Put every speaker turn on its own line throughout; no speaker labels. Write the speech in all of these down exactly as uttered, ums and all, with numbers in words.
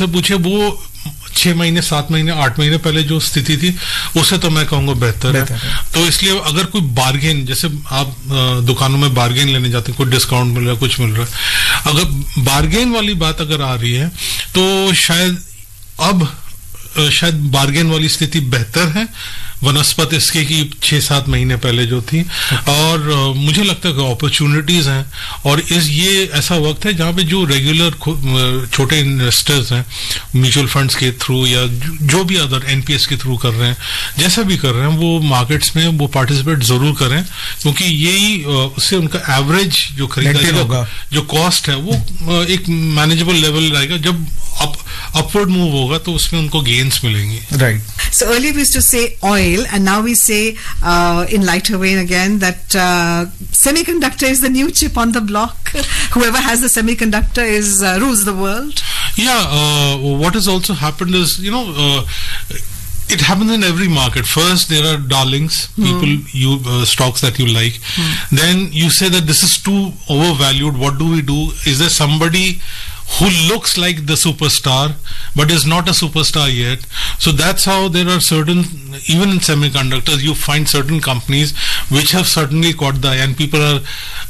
मुझसे पूछे वो छह महीने सात महीने आठ महीने पहले जो स्थिति थी उससे तो मैं कहूंगा बेहतर है, है तो इसलिए अगर कोई बार्गेन, जैसे आप दुकानों में बार्गेन लेने जाते हैं, कोई डिस्काउंट मिल रहा है, कुछ मिल रहा है, अगर बार्गेन वाली बात अगर आ रही है तो शायद अब शायद बार्गेन वाली स्थिति बेहतर है वनस्पत इसके की छह सात महीने पहले जो थी। और uh, मुझे लगता है कि अपॉर्चुनिटीज हैं और इस ये ऐसा वक्त है जहां पे जो रेगुलर छोटे इन्वेस्टर्स हैं म्यूचुअल फंड्स के थ्रू या जो भी अदर एनपीएस के थ्रू कर रहे हैं, जैसा भी कर रहे हैं, वो मार्केट्स में वो पार्टिसिपेट जरूर करें, क्योंकि यही uh, उससे उनका एवरेज जो खरीदारी होगा, जो कॉस्ट है वो uh, एक मैनेजेबल लेवल रहेगा। जब अप अपवर्ड मूव होगा तो उसमें उनको गेन्स मिलेंगी।
Right.
So earlier we used to say oil, and now we say uh, in lighter vein again that uh, semiconductor is the new chip on the block. Whoever has the semiconductor is uh, rules the world.
Yeah, uh, what has also happened is, you know, uh, it happens in every market. First, there are darlings, people, mm. you uh, stocks that you like. Mm. Then you say that this is too overvalued. What do we do? Is there somebody who looks like the superstar but is not a superstar yet? So that's how there are certain, even in semiconductors, you find certain companies which have certainly caught the eye, and people are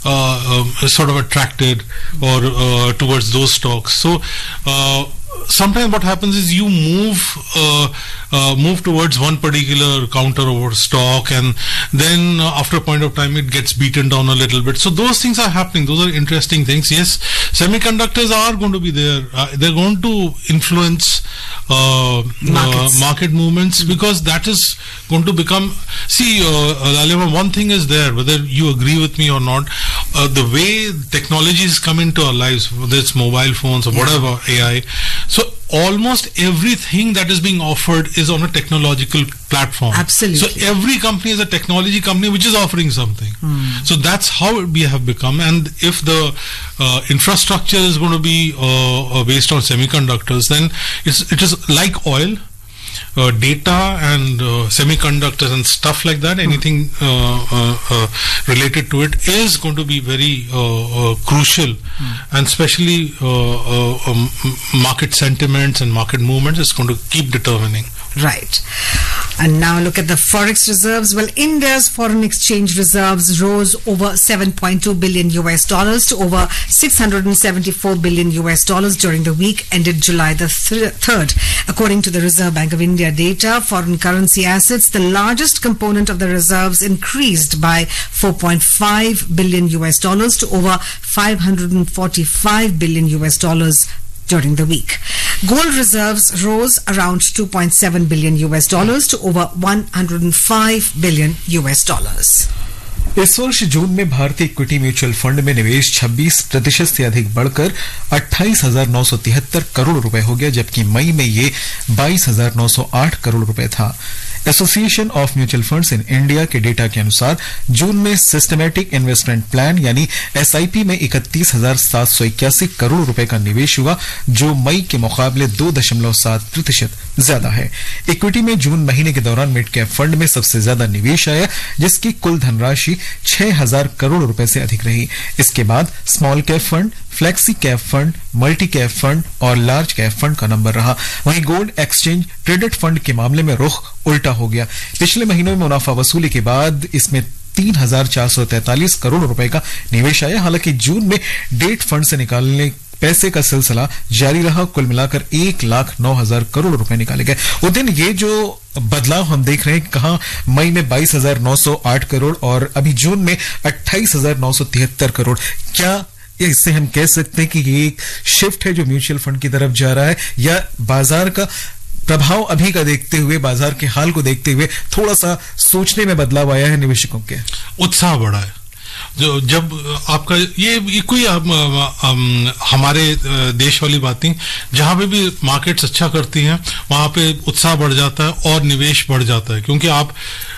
uh, uh, sort of attracted or uh, towards those stocks. So uh, sometimes what happens is you move uh, uh, move towards one particular counter or stock, and then uh, after a point of time it gets beaten down a little bit. So those things are happening. Those are interesting things. Yes, semiconductors are going to be there. Uh, they're going to influence uh, uh, market movements, mm-hmm. because that is going to become, see, uh, one thing is there, whether you agree with me or not, uh, the way technologies come into our lives, whether it's mobile phones or whatever, yeah. A I, so almost everything that is being offered is on a technological platform.
Absolutely.
So every company is a technology company which is offering something. Mm. So that's how we have become. And if the uh, infrastructure is going to be uh, based on semiconductors, then it's, it is like oil. Uh, data and uh, semiconductors and stuff like that, anything uh, uh, uh, related to it is going to be very uh, uh, crucial, mm. and especially uh, uh, um, market sentiments and market movements is going to keep determining.
Right. And now look at the forex reserves. Well, India's foreign exchange reserves rose over seven point two billion U S dollars to over six hundred seventy-four billion U S dollars during the week ended July the third. According to the Reserve Bank of India data, foreign currency assets, the largest component of the reserves, increased by four point five billion U S dollars to over five hundred forty-five billion U S dollars during the week. Gold reserves rose around two point seven billion U S dollars to over one hundred five billion U S dollars.
इस वर्ष जून में भारतीय equity mutual fund में निवेश छब्बीस प्रतिशत से अधिक बढ़कर अट्ठाईस हजार नौ सौ तिहत्तर करोड़ रुपए हो गया, जबकि मई में ये बाईस हजार नौ सौ आठ करोड़ रुपए था। Association of mutual funds in India के डेटा के अनुसार जून में सिस्टमैटिक इन्वेस्टमेंट प्लान यानी एसआईपी में इकतीस हजार सात सौ इक्यासी करोड़ रुपए का निवेश हुआ, जो मई के मुकाबले दो दशमलव सात प्रतिशत ज्यादा है। इक्विटी में जून महीने के दौरान मिड कैप फंड में सबसे ज्यादा निवेश आया, जिसकी कुल धनराशि छह हजार करोड़ रुपए से अधिक रही। इसके बाद small cap fund, flexi cap fund, multi cap fund और लार्ज कैप फंड का नंबर रहा। वहीं गोल्ड एक्सचेंज ट्रेडेड फंड के मामले में रुख उल्टा हो गया। पिछले महीनों में मुनाफा वसूली के बाद इसमें तीन हजार चार सौ तैंतालीस करोड़ रुपए का निवेश आया। हालांकि जून में डेट फंड से निकालने पैसे का सिलसिला जारी रहा। कुल मिलाकर एक लाख नौ हजार करोड़ रुपए निकाले गए। उस दिन ये जो बदलाव हम देख रहे हैं, कहा मई में बाईस हजार नौ सौ आठ करोड़ और अभी जून में अट्ठाईस हजार नौ सौ तिहत्तर करोड़, क्या इससे हम कह सकते हैं कि ये एक शिफ्ट है जो म्यूचुअल फंड की तरफ जा रहा है, या बाजार का प्रभाव अभी का देखते हुए, बाजार के हाल को देखते हुए थोड़ा सा सोचने में बदलाव आया है निवेशकों के?
उत्साह बढ़ा है। जो जब आपका ये, ये कोई आम, आम, हमारे देश वाली बात नहीं, जहां पे भी मार्केट्स अच्छा करती हैं वहां पे उत्साह बढ़ जाता है और निवेश बढ़ जाता है, क्योंकि आप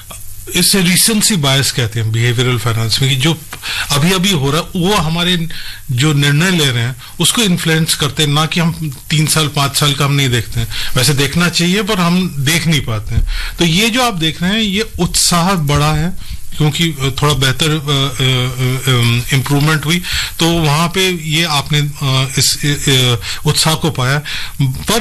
इससे रिसेंसी बायस कहते हैं बिहेवियरल फाइनेंस में, कि जो अभी अभी हो रहा है वो हमारे जो निर्णय ले रहे हैं उसको इन्फ्लुएंस करते हैं, ना कि हम तीन साल पांच साल का हम नहीं देखते हैं। वैसे देखना चाहिए पर हम देख नहीं पाते हैं। तो ये जो आप देख रहे हैं ये उत्साह बढ़ा है, क्योंकि थोड़ा बेहतर इम्प्रूवमेंट हुई, तो वहां पे ये आपने इस उत्साह को पाया। पर